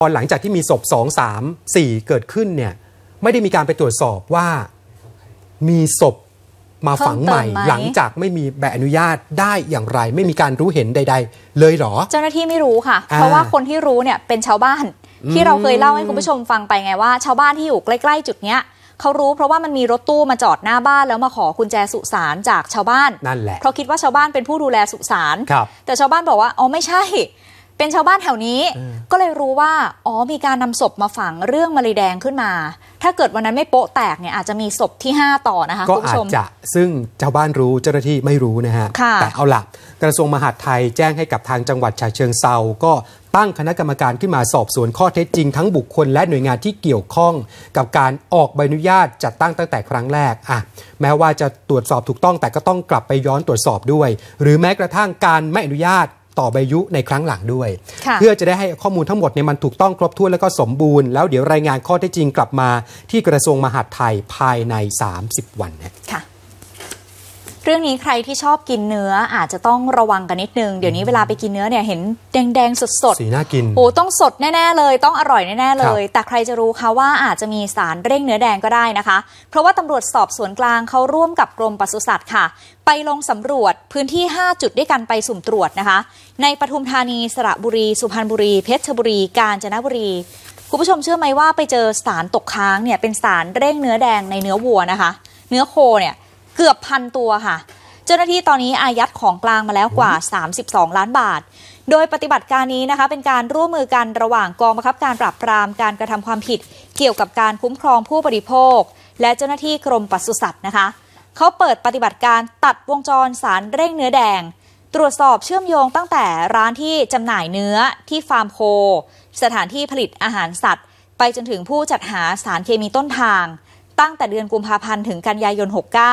ตอนหลังจากที่มีศพ2 3 4เกิดขึ้นเนี่ยไม่ได้มีการไปตรวจสอบว่ามีศพมาฝังใหม่หลังจากไม่มีใบอนุญาตได้อย่างไรไม่มีการรู้เห็นใดๆเลยเหรอเจ้าหน้าที่ไม่รู้ค่ะเพราะว่าคนที่รู้เนี่ยเป็นชาวบ้านที่เราเคยเล่าให้คุณผู้ชมฟังไปไงว่าชาวบ้านที่อยู่ใกล้ๆจุดเนี้ยเขารู้เพราะว่ามันมีรถตู้มาจอดหน้าบ้านแล้วมาขอกุญแจสุสานจากชาวบ้านนั่นแหละเพราะคิดว่าชาวบ้านเป็นผู้ดูแลสุสานแต่ชาวบ้านบอกว่าอ๋อไม่ใช่เป็นชาวบ้านแถวนี้ก็เลยรู้ว่าอ๋อมีการนำศพมาฝังเรื่องมะเร็งแดงขึ้นมาถ้าเกิดวันนั้นไม่โป๊ะแตกเนี่ยอาจจะมีศพที่5ต่อนะคะก็อาจจะซึ่งชาวบ้านรู้เจ้าหน้าที่ไม่รู้นะฮะแต่เอาล่ะกระทรวงมหาดไทยแจ้งให้กับทางจังหวัดฉะเชิงเทราก็ตั้งคณะกรรมการขึ้นมาสอบสวนข้อเท็จจริงทั้งบุคคลและหน่วยงานที่เกี่ยวข้องกับการออกใบอนุญาตจัดตั้งแต่ครั้งแรกแม้ว่าจะตรวจสอบถูกต้องแต่ก็ต้องกลับไปย้อนตรวจสอบด้วยหรือแม้กระทั่งการไม่อนุญาตต่อใบอายุในครั้งหลังด้วยเพื่อจะได้ให้ข้อมูลทั้งหมดเนี่ยมันถูกต้องครบถ้วนแล้วก็สมบูรณ์แล้วเดี๋ยวรายงานข้อเท็จจริงกลับมาที่กระทรวงมหาดไทยภายใน30 วันค่ะเรื่องนี้ใครที่ชอบกินเนื้ออาจจะต้องระวังกันนิดนึงเดี๋ยวนี้เวลาไปกินเนื้อเนี่ยเห็นแดงๆสดสีน่ากินโอ้ต้องสดแน่ๆเลยต้องอร่อยแน่ๆเลยแต่ใครจะรู้คะว่าอาจจะมีสารเร่งเนื้อแดงก็ได้นะคะเพราะว่าตำรวจสอบสวนกลางเขาร่วมกับกรมปศุสัตว์ค่ะไปลงสำรวจพื้นที่5จุดด้วยกันไปสุ่มตรวจนะคะในปทุมธานีสระบุรีสุพรรณบุรีเพชรบุรีกาญจนบุรีคุณผู้ชมเชื่อไหมว่าไปเจอสารตกค้างเนี่ยเป็นสารเร่งเนื้อแดงในเนื้อวัวนะคะเนื้อโคเนี่ยเกือบ1,000 ตัวค่ะเจ้าหน้าที่ตอนนี้อายัดของกลางมาแล้วกว่า32 ล้านบาทโดยปฏิบัติการนี้นะคะเป็นการร่วมมือกันระหว่างกองบังคับการปราบปรามการกระทำความผิดเกี่ยวกับการคุ้มครองผู้บริโภคและเจ้าหน้าที่กรมปศุสัตว์นะคะเขาเปิดปฏิบัติการตัดวงจรสารเร่งเนื้อแดงตรวจสอบเชื่อมโยงตั้งแต่ร้านที่จำหน่ายเนื้อที่ฟาร์มโคสถานที่ผลิตอาหารสัตว์ไปจนถึงผู้จัดหาสารเคมีต้นทางตั้งแต่เดือนกุมภาพันธ์ถึงกันยายน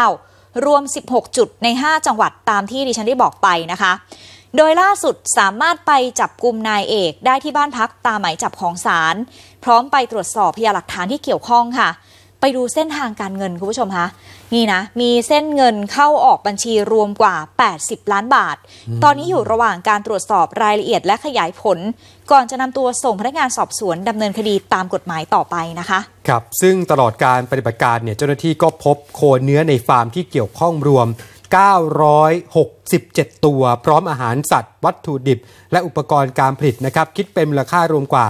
69รวม16จุดใน5จังหวัดตามที่ดิฉันได้บอกไปนะคะโดยล่าสุดสามารถไปจับกุมนายเอกได้ที่บ้านพักตามหมายจับของศาลพร้อมไปตรวจสอบพยานหลักฐานที่เกี่ยวข้องค่ะไปดูเส้นทางการเงินคุณผู้ชมคะนี่นะมีเส้นเงินเข้าออกบัญชีรวมกว่า80 ล้านบาทตอนนี้อยู่ระหว่างการตรวจสอบรายละเอียดและขยายผลก่อนจะนำตัวส่งพนักงานสอบสวนดำเนินคดีตามกฎหมายต่อไปนะคะครับซึ่งตลอดการปฏิบัติการเนี่ยเจ้าหน้าที่ก็พบโคเนื้อในฟาร์มที่เกี่ยวข้องรวม967 ตัวพร้อมอาหารสัตว์วัตถุดิบและอุปกรณ์การผลิตนะครับคิดเป็นมูลค่ารวมกว่า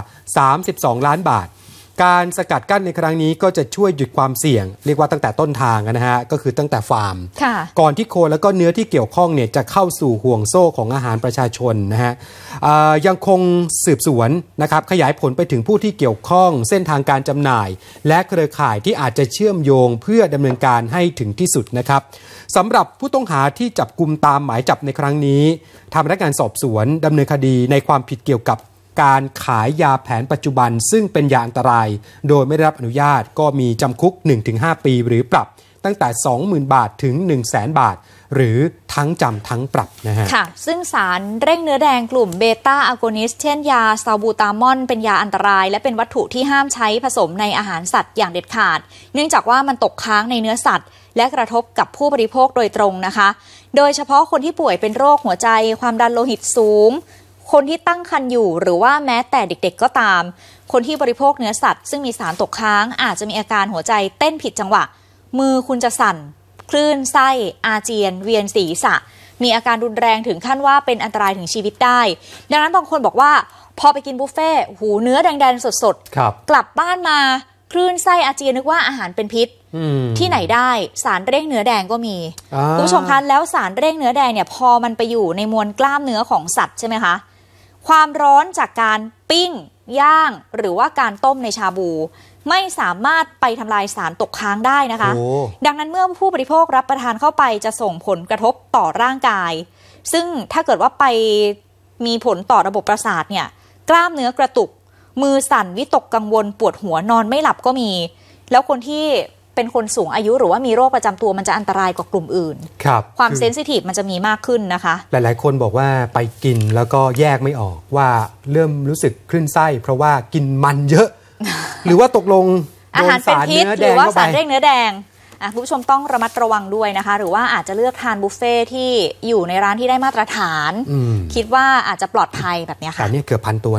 32 ล้านบาทการสกัดกั้นในครั้งนี้ก็จะช่วยหยุดความเสี่ยงเรียกว่าตั้งแต่ต้นทางนะฮะก็คือตั้งแต่ฟาร์มก่อนที่โคแล้วก็เนื้อที่เกี่ยวข้องเนี่ยจะเข้าสู่ห่วงโซ่ของอาหารประชาชนนะฮะยังคงสืบสวนนะครับขยายผลไปถึงผู้ที่เกี่ยวข้องเส้นทางการจำหน่ายและเครือข่ายที่อาจจะเชื่อมโยงเพื่อดำเนินการให้ถึงที่สุดนะครับสำหรับผู้ต้องหาที่จับกุมตามหมายจับในครั้งนี้ทางพนักงานสอบสวนดำเนินคดีในความผิดเกี่ยวกับการขายยาแผนปัจจุบันซึ่งเป็นยาอันตรายโดยไม่ได้รับอนุญาตก็มีจำคุก 1-5 ปีหรือปรับตั้งแต่ 20,000 บาทถึง 100,000 บาทหรือทั้งจำทั้งปรับนะฮะค่ะซึ่งสารเร่งเนื้อแดงกลุ่มเบต้าอะโกนิสเช่นยาซาบูตามอนเป็นยาอันตรายและเป็นวัตถุที่ห้ามใช้ผสมในอาหารสัตว์อย่างเด็ดขาดเนื่องจากว่ามันตกค้างในเนื้อสัตว์และกระทบกับผู้บริโภคโดยตรงนะคะโดยเฉพาะคนที่ป่วยเป็นโรคหัวใจความดันโลหิตสูงคนที่ตั้งครรภ์อยู่หรือว่าแม้แต่เด็กๆก็ตามคนที่บริโภคเนื้อสัตว์ซึ่งมีสารตกค้างอาจจะมีอาการหัวใจเต้นผิดจังหวะมือคุณจะสั่นคลื่นไส้อาเจียนเวียนศีรษะมีอาการรุนแรงถึงขั้นว่าเป็นอันตรายถึงชีวิตได้ดังนั้นบางคนบอกว่าพอไปกินบุฟเฟ่หูเนื้อแดงๆสดๆกลับบ้านมาคลื่นไส้อาเจียนนึกว่าอาหารเป็นพิษที่ไหนได้สารเร่งเนื้อแดงก็มีคุณผู้ชมคะแล้วสารเร่งเนื้อแดงเนี่ยพอมันไปอยู่ในมวลกล้ามเนื้อของสัตว์ใช่ไหมคะความร้อนจากการปิ้งย่างหรือว่าการต้มในชาบูไม่สามารถไปทำลายสารตกค้างได้นะคะดังนั้นเมื่อผู้บริโภครับประทานเข้าไปจะส่งผลกระทบต่อร่างกายซึ่งถ้าเกิดว่าไปมีผลต่อระบบประสาทเนี่ยกล้ามเนื้อกระตุกมือสั่นวิตกกังวลปวดหัวนอนไม่หลับก็มีแล้วคนที่เป็นคนสูงอายุหรือว่ามีโรคประจำตัวมันจะอันตรายกว่ากลุ่มอื่นความเซนซิทีฟมันจะมีมากขึ้นนะคะหลายๆคนบอกว่าไปกินแล้วก็แยกไม่ออกว่าเริ่มรู้สึกคลื่นไส้เพราะว่ากินมันเยอะ หรือว่าตกลงอาหารเป็นพิษหรือว่าสารเร่งเนื้อแดงคุณผู้ชมต้องระมัดระวังด้วยนะคะหรือว่าอาจจะเลือกทานบุฟเฟ่ที่อยู่ในร้านที่ได้มาตรฐานคิดว่าอาจจะปลอดภัยแบบนี้ค่ะแต่นี่เกือบ1,000 ตัวนะ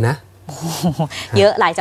เยอะหลาย